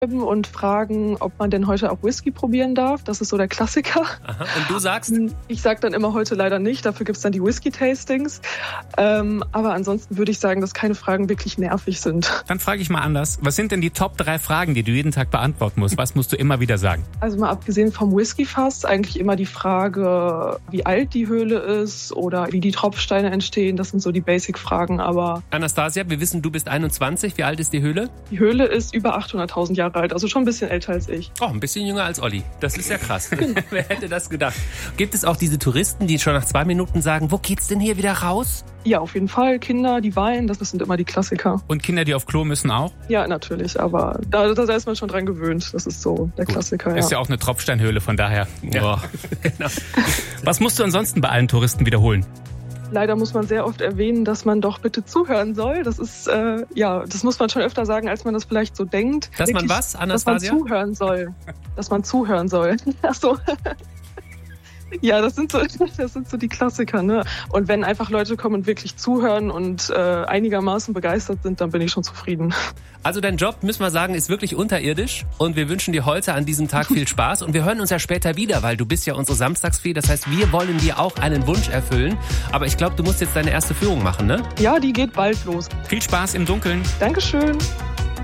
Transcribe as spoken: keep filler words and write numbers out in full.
und fragen, ob man denn heute auch Whisky probieren darf. Das ist so der Klassiker. Aha. Und du sagst? Ich sage dann immer heute leider nicht. Dafür gibt es dann die Whisky-Tastings. Ähm, aber ansonsten würde ich sagen, dass keine Fragen wirklich nervig sind. Dann frage ich mal anders. Was sind denn die Top drei Fragen, die du jeden Tag beantworten musst? Was musst du immer wieder sagen? Also mal abgesehen vom Whisky-Fass, eigentlich immer die Frage, wie alt die Höhle ist oder wie die Tropfsteine entstehen. Das sind so die Basic-Fragen. Aber Anastasia, wir wissen, du bist einundzwanzig. Wie alt ist die Höhle? Die Höhle ist über achthunderttausend Jahre alt, also schon ein bisschen älter als ich. Oh, ein bisschen jünger als Olli. Das ist ja krass. Wer hätte das gedacht? Gibt es auch diese Touristen, die schon nach zwei Minuten sagen, wo geht's denn hier wieder raus? Ja, auf jeden Fall. Kinder, die weinen, das sind immer die Klassiker. Und Kinder, die auf Klo müssen auch? Ja, natürlich, aber da, da ist man schon dran gewöhnt. Das ist so der Gut. Klassiker. Ja. Ist ja auch eine Tropfsteinhöhle, von daher. Ja. Genau. Was musst du ansonsten bei allen Touristen wiederholen? Leider muss man sehr oft erwähnen, dass man doch bitte zuhören soll. Das ist, äh, ja, das muss man schon öfter sagen, als man das vielleicht so denkt. Dass Wirklich, man was, Anastasia? Dass man zuhören soll. Dass man zuhören soll. Ach so. Ja, das sind so, das sind so die Klassiker, ne? Und wenn einfach Leute kommen und wirklich zuhören und äh, einigermaßen begeistert sind, dann bin ich schon zufrieden. Also dein Job, müssen wir sagen, ist wirklich unterirdisch und wir wünschen dir heute an diesem Tag viel Spaß und wir hören uns ja später wieder, weil du bist ja unsere Samstagsfee, das heißt, wir wollen dir auch einen Wunsch erfüllen, aber ich glaube, du musst jetzt deine erste Führung machen, ne? Ja, die geht bald los. Viel Spaß im Dunkeln. Dankeschön.